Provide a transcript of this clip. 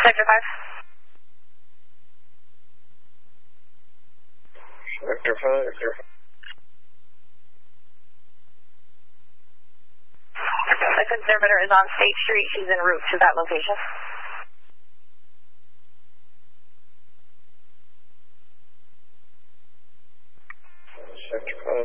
Sector 5. Sector 5. The conservator is on State Street. She's en route to that location.